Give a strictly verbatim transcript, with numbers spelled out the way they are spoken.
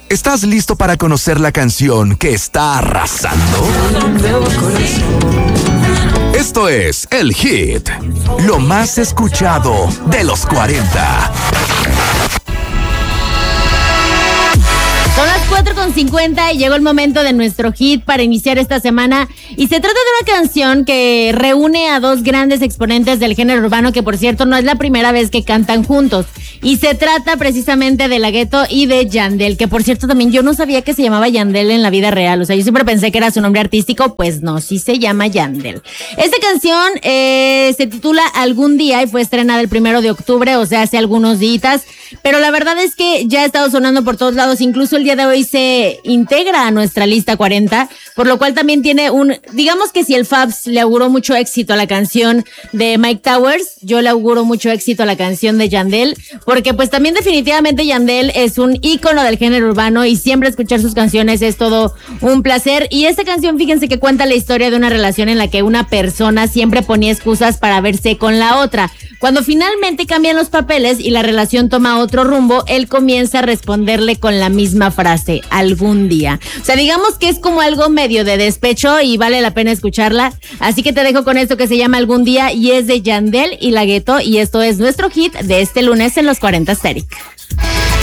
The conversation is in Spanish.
¿Estás listo para conocer la canción que está arrasando? Esto es El Hit, lo más escuchado de los cuarenta. Son las cuatro con cincuenta y llegó el momento de nuestro hit para iniciar esta semana. Y se trata de una canción que reúne a dos grandes exponentes del género urbano, que por cierto no es la primera vez que cantan juntos. Y se trata precisamente de La Ghetto y de Yandel, que por cierto también yo no sabía que se llamaba Yandel en la vida real. O sea, yo siempre pensé que era su nombre artístico, pues no, sí se llama Yandel. Esta canción eh, se titula Algún Día y fue estrenada el primero de octubre, o sea, hace algunos días. Pero la verdad es que ya ha estado sonando por todos lados, incluso el día de hoy se integra a nuestra lista cuarenta, por lo cual también tiene un, digamos que si el Fabs le auguró mucho éxito a la canción de Mike Towers, yo le auguro mucho éxito a la canción de Yandel, porque pues también definitivamente Yandel es un ícono del género urbano y siempre escuchar sus canciones es todo un placer. Y esta canción, fíjense que cuenta la historia de una relación en la que una persona siempre ponía excusas para verse con la otra. Cuando finalmente cambian los papeles y la relación toma otro rumbo, él comienza a responderle con la misma frase, algún día. O sea, digamos que es como algo medio de despecho y vale la pena escucharla. Así que te dejo con esto que se llama Algún Día y es de Yandel y La Ghetto, y esto es nuestro hit de este lunes en los cuarenta Aesthetic.